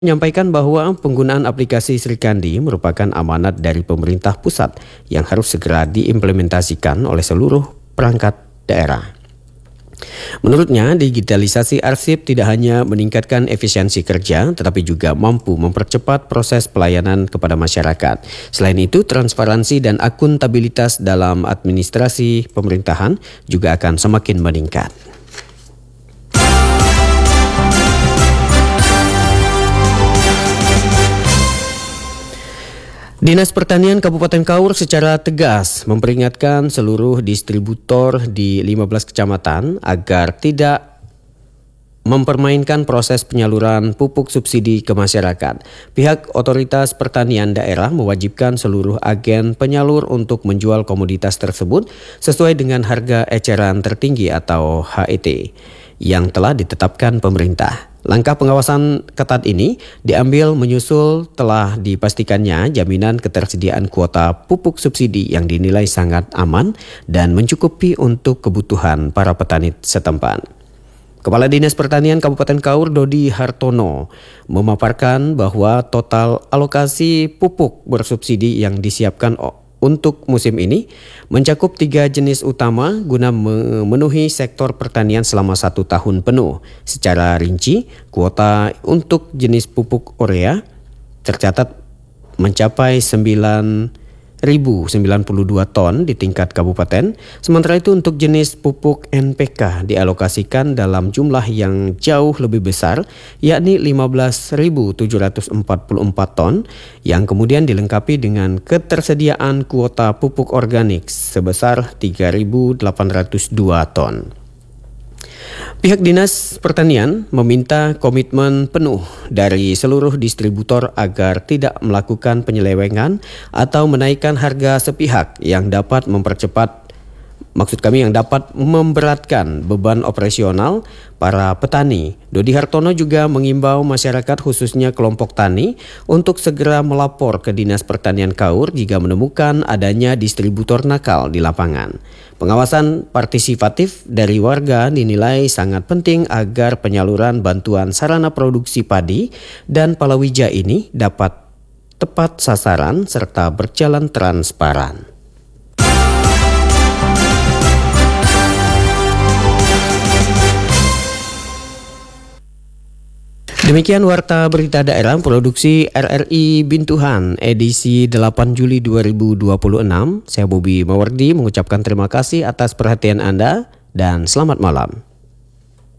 menyampaikan bahwa penggunaan aplikasi Srikandi merupakan amanat dari pemerintah pusat yang harus segera diimplementasikan oleh seluruh perangkat daerah. Menurutnya, digitalisasi arsip tidak hanya meningkatkan efisiensi kerja, tetapi juga mampu mempercepat proses pelayanan kepada masyarakat. Selain itu, transparansi dan akuntabilitas dalam administrasi pemerintahan juga akan semakin meningkat. Dinas Pertanian Kabupaten Kaur secara tegas memperingatkan seluruh distributor di 15 kecamatan agar tidak mempermainkan proses penyaluran pupuk subsidi ke masyarakat. Pihak Otoritas Pertanian Daerah mewajibkan seluruh agen penyalur untuk menjual komoditas tersebut sesuai dengan harga eceran tertinggi atau HET yang telah ditetapkan pemerintah. Langkah pengawasan ketat ini diambil menyusul telah dipastikannya jaminan ketersediaan kuota pupuk subsidi yang dinilai sangat aman dan mencukupi untuk kebutuhan para petani setempat. Kepala Dinas Pertanian Kabupaten Kaur Dodi Hartono memaparkan bahwa total alokasi pupuk bersubsidi yang disiapkan untuk musim ini mencakup 3 jenis utama guna memenuhi sektor pertanian selama 1 tahun penuh. Secara rinci, kuota untuk jenis pupuk urea tercatat mencapai 9.092 ton di tingkat kabupaten. Sementara itu untuk jenis pupuk NPK dialokasikan dalam jumlah yang jauh lebih besar, yakni 15.744 ton, yang kemudian dilengkapi dengan ketersediaan kuota pupuk organik sebesar 3.802 ton. Pihak Dinas Pertanian meminta komitmen penuh dari seluruh distributor agar tidak melakukan penyelewengan atau menaikkan harga sepihak yang dapat memberatkan beban operasional para petani. Dodi Hartono juga mengimbau masyarakat khususnya kelompok tani untuk segera melapor ke Dinas Pertanian Kaur jika menemukan adanya distributor nakal di lapangan. Pengawasan partisipatif dari warga dinilai sangat penting agar penyaluran bantuan sarana produksi padi dan palawija ini dapat tepat sasaran serta berjalan transparan. Demikian Warta Berita Daerah Produksi RRI Bintuhan edisi 8 Juli 2026. Saya Bobi Mawardi mengucapkan terima kasih atas perhatian Anda dan selamat malam.